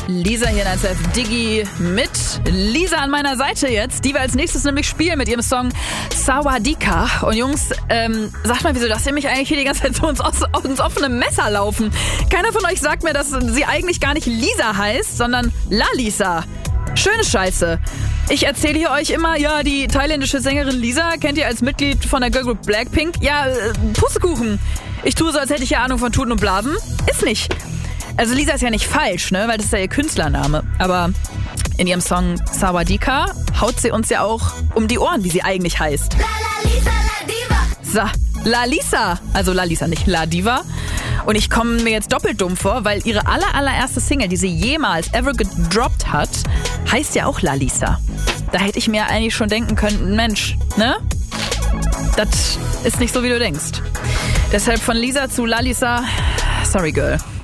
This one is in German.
Lisa hier in 1 Diggi mit Lisa an meiner Seite jetzt, die wir als nächstes nämlich spielen mit ihrem Song Sawadika. Und Jungs, sagt mal, wieso lasst ihr mich eigentlich hier die ganze Zeit so ins offene Messer laufen? Keiner von euch sagt mir, dass sie eigentlich gar nicht Lisa heißt, sondern Lalisa. Schöne Scheiße. Ich erzähle hier euch immer, ja, die thailändische Sängerin Lisa kennt ihr als Mitglied von der Girlgroup Blackpink. Ja, Pustekuchen. Ich tue so, als hätte ich ja Ahnung von Tuten und Blasen. Ist nicht. Also Lisa ist ja nicht falsch, ne, weil das ist ja ihr Künstlername. Aber in ihrem Song Sawadika haut sie uns ja auch um die Ohren, wie sie eigentlich heißt. Lalisa. Also Lalisa, nicht La Diva. Und ich komme mir jetzt doppelt dumm vor, weil ihre allererste Single, die sie jemals ever gedroppt hat, heißt ja auch Lalisa. Da hätte ich mir eigentlich schon denken können, Mensch, ne? Das ist nicht so, wie du denkst. Deshalb von Lisa zu Lalisa, sorry girl.